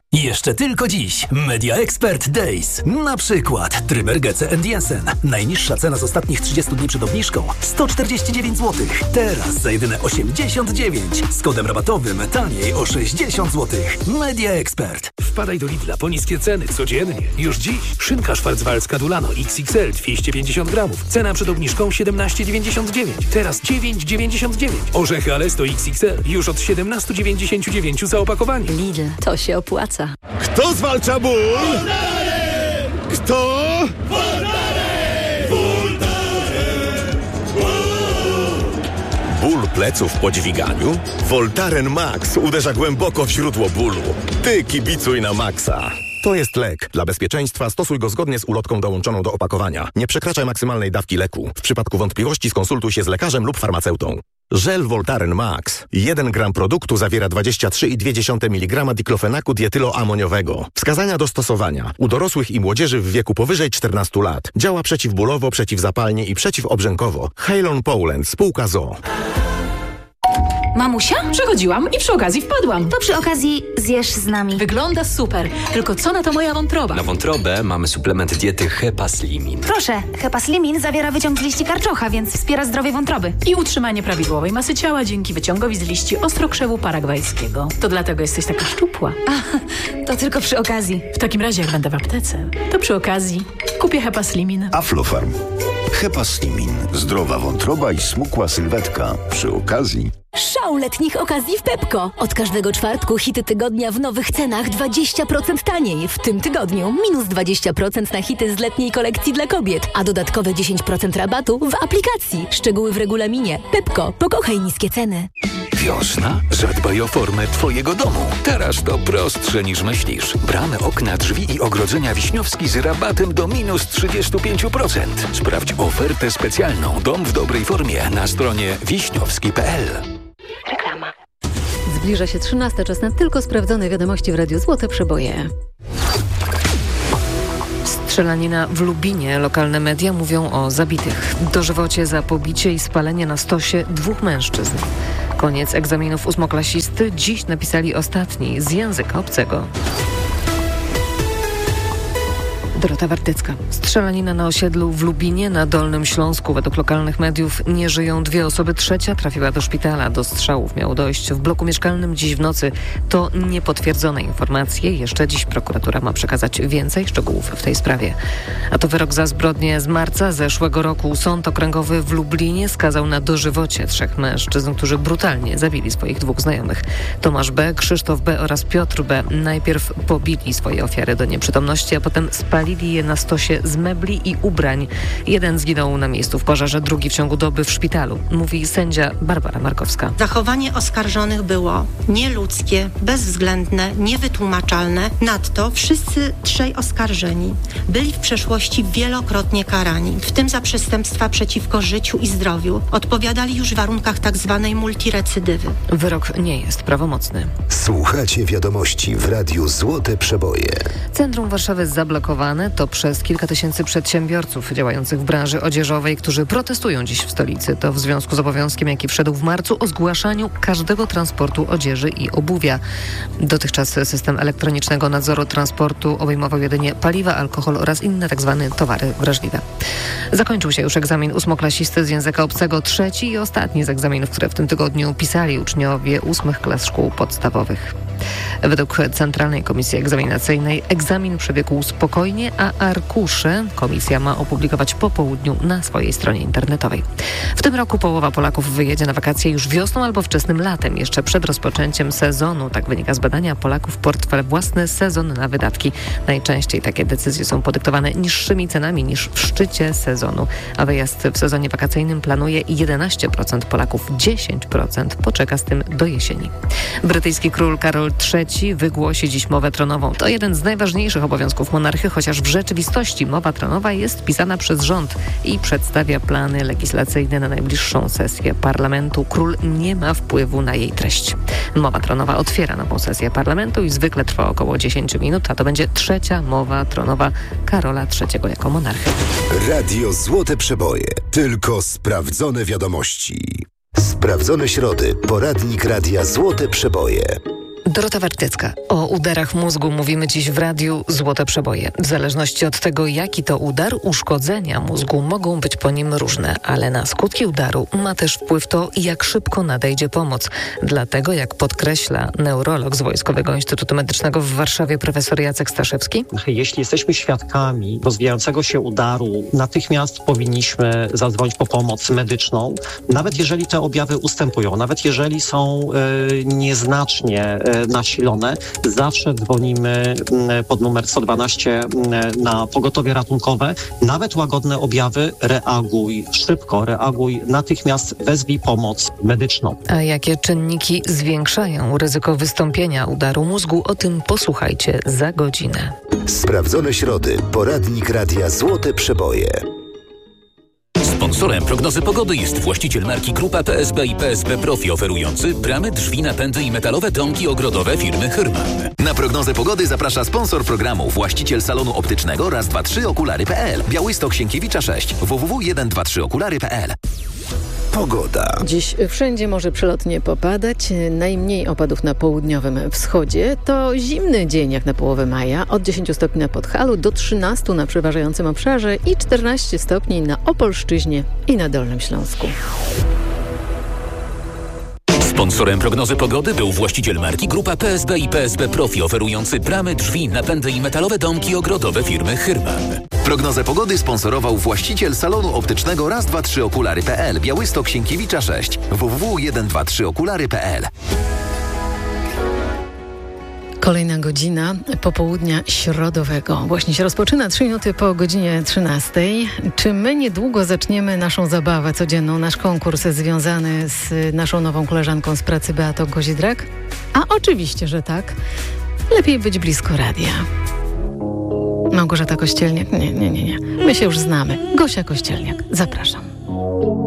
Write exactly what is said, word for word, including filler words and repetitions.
I jeszcze tylko dziś Media Expert Days. Na przykład trymer G C and Jensen. Najniższa cena z ostatnich trzydziestu dni przed obniżką sto czterdzieści dziewięć złotych. Teraz za jedyne osiemdziesiąt dziewięć. Z kodem rabatowym taniej o sześćdziesiąt złotych. Media Expert. Wpadaj do Lidla po niskie ceny codziennie. Już dziś szynka Schwarzwaldzka Dulano X X L dwieście pięćdziesiąt gramów. Cena przed obniżką siedemnaście dziewięćdziesiąt dziewięć. Teraz dziewięć dziewięćdziesiąt dziewięć. Orzechy Alesto X X L już od siedemnaście dziewięćdziesiąt dziewięć za opakowanie. Lidl, to się opłaca. Kto zwalcza ból? Voltaren! Kto? Voltaren! Voltaren! Ból pleców po dźwiganiu? Voltaren Max uderza głęboko w źródło bólu. Ty kibicuj na maksa. To jest lek. Dla bezpieczeństwa stosuj go zgodnie z ulotką dołączoną do opakowania. Nie przekraczaj maksymalnej dawki leku. W przypadku wątpliwości skonsultuj się z lekarzem lub farmaceutą. Żel Voltaren Max. jeden gram produktu zawiera dwadzieścia trzy i dwie dziesiąte miligrama diklofenaku dietyloamoniowego. Wskazania do stosowania. U dorosłych i młodzieży w wieku powyżej czternastu lat. Działa przeciwbólowo, przeciwzapalnie i przeciwobrzękowo. Halon Poland, spółka z o o. Mamusia? Przechodziłam i przy okazji wpadłam. To przy okazji zjesz z nami. Wygląda super, tylko co na to moja wątroba? Na wątrobę mamy suplement diety Hepaslimin. Proszę, Hepaslimin zawiera wyciąg z liści karczocha, więc wspiera zdrowie wątroby. I utrzymanie prawidłowej masy ciała dzięki wyciągowi z liści ostrokrzewu paragwajskiego. To dlatego jesteś taka szczupła. A, to tylko przy okazji. W takim razie jak będę w aptece, to przy okazji kupię Hepaslimin. Aflofarm. Hepaslimin. Zdrowa wątroba i smukła sylwetka. Przy okazji... Szał letnich okazji w Pepko. Od każdego czwartku hity tygodnia w nowych cenach dwadzieścia procent taniej. W tym tygodniu minus dwadzieścia procent na hity z letniej kolekcji dla kobiet, a dodatkowe dziesięć procent rabatu w aplikacji. Szczegóły w regulaminie. Pepko. Pokochaj niskie ceny. Wiosna? Zadbaj o formę twojego domu. Teraz to prostsze niż myślisz. Bramy, okna, drzwi i ogrodzenia Wiśniowski z rabatem do minus trzydzieści pięć procent. Sprawdź ofertę specjalną Dom w dobrej formie na stronie wiśniowski kropka p l. Reklama. Zbliża się trzynasta, czas na tylko sprawdzone wiadomości w Radiu Złote Przeboje. Strzelanina w Lubinie. Lokalne media mówią o zabitych. Dożywocie za pobicie i spalenie na stosie dwóch mężczyzn. Koniec egzaminów ósmoklasisty. Dziś napisali ostatni z języka obcego. Dorota Wartycka. Strzelanina na osiedlu w Lubinie na Dolnym Śląsku. Według lokalnych mediów nie żyją dwie osoby. Trzecia trafiła do szpitala. Do strzałów miało dojść w bloku mieszkalnym dziś w nocy. To niepotwierdzone informacje. Jeszcze dziś prokuratura ma przekazać więcej szczegółów w tej sprawie. A to wyrok za zbrodnię z marca zeszłego roku. Sąd okręgowy w Lublinie skazał na dożywocie trzech mężczyzn, którzy brutalnie zabili swoich dwóch znajomych. Tomasz B., Krzysztof B. oraz Piotr B. najpierw pobili swoje ofiary do nieprzytomności, a potem spali je na stosie z mebli i ubrań. Jeden zginął na miejscu w pożarze, drugi w ciągu doby w szpitalu, mówi sędzia Barbara Markowska. Zachowanie oskarżonych było nieludzkie, bezwzględne, niewytłumaczalne. Nadto wszyscy trzej oskarżeni byli w przeszłości wielokrotnie karani, w tym za przestępstwa przeciwko życiu i zdrowiu. Odpowiadali już w warunkach tak zwanej multirecydywy. Wyrok nie jest prawomocny. Słuchacie wiadomości w Radiu Złote Przeboje. Centrum Warszawy zablokowane to przez kilka tysięcy przedsiębiorców działających w branży odzieżowej, którzy protestują dziś w stolicy. To w związku z obowiązkiem, jaki wszedł w marcu o zgłaszaniu każdego transportu odzieży i obuwia. Dotychczas system elektronicznego nadzoru transportu obejmował jedynie paliwa, alkohol oraz inne tzw. towary wrażliwe. Zakończył się już egzamin ósmoklasisty z języka obcego, trzeci i ostatni z egzaminów, które w tym tygodniu pisali uczniowie ósmych klas szkół podstawowych. Według Centralnej Komisji Egzaminacyjnej egzamin przebiegł spokojnie, a arkusze komisja ma opublikować po południu na swojej stronie internetowej. W tym roku połowa Polaków wyjedzie na wakacje już wiosną albo wczesnym latem, jeszcze przed rozpoczęciem sezonu. Tak wynika z badania Polaków portfel własny, sezon na wydatki. Najczęściej takie decyzje są podyktowane niższymi cenami niż w szczycie sezonu, a wyjazd w sezonie wakacyjnym planuje jedenaście procent Polaków, dziesięć procent poczeka z tym do jesieni. Brytyjski król Karol trzeci wygłosi dziś mowę tronową. To jeden z najważniejszych obowiązków monarchy, chociaż w rzeczywistości mowa tronowa jest pisana przez rząd i przedstawia plany legislacyjne na najbliższą sesję parlamentu. Król nie ma wpływu na jej treść. Mowa tronowa otwiera nową sesję parlamentu i zwykle trwa około dziesięć minut, a to będzie trzecia mowa tronowa Karola trzeciego jako monarchy. Radio Złote Przeboje. Tylko sprawdzone wiadomości. Sprawdzone środy. Poradnik Radia Złote Przeboje. Dorota Wartycka. O udarach mózgu mówimy dziś w radiu Złote Przeboje. W zależności od tego, jaki to udar, uszkodzenia mózgu mogą być po nim różne, ale na skutki udaru ma też wpływ to, jak szybko nadejdzie pomoc. Dlatego, jak podkreśla neurolog z Wojskowego Instytutu Medycznego w Warszawie profesor Jacek Staszewski. Jeśli jesteśmy świadkami rozwijającego się udaru, natychmiast powinniśmy zadzwonić po pomoc medyczną, nawet jeżeli te objawy ustępują, nawet jeżeli są y, nieznacznie y, nasilone, zawsze dzwonimy y, pod numer sto dwanaście y, na pogotowie ratunkowe. Nawet łagodne objawy, reaguj szybko, reaguj natychmiast, wezwij pomoc medyczną. A jakie czynniki zwiększają ryzyko wystąpienia udaru mózgu? O tym posłuchajcie za godzinę. Sprawdzone środy. Poradnik Radia Złote Przeboje. Sponsorem prognozy pogody jest właściciel marki Grupa P S B i P S B Profi, oferujący bramy, drzwi, napędy i metalowe domki ogrodowe firmy Hyrman. Na prognozę pogody zaprasza sponsor programu, właściciel salonu optycznego raz dwa trzy okulary kropka p l. Białystok Sienkiewicza sześć. w w w jeden dwa trzy okulary kropka p l. Pogoda. Dziś wszędzie może przelotnie popadać, najmniej opadów na południowym wschodzie. To zimny dzień jak na połowę maja, od dziesięć stopni na Podhalu do trzynaście na przeważającym obszarze i czternaście stopni na Opolszczyźnie i na Dolnym Śląsku. Sponsorem prognozy pogody był właściciel marki Grupa P S B i P S B Profi, oferujący bramy, drzwi, napędy i metalowe domki ogrodowe firmy Hyrman. Prognozę pogody sponsorował właściciel salonu optycznego raz dwa trzy okulary kropka p l. Białystok Sienkiewicza sześć. w w w jeden dwa trzy okulary kropka p l. Kolejna godzina popołudnia środowego. Właśnie się rozpoczyna, trzy minuty po godzinie trzynastej. Czy my niedługo zaczniemy naszą zabawę codzienną, nasz konkurs związany z naszą nową koleżanką z pracy Beatą Kozidrak? A oczywiście, że tak. Lepiej być blisko radia. Małgorzata Kościelniak? Nie, nie, nie, nie. My się już znamy. Gosia Kościelniak. Zapraszam.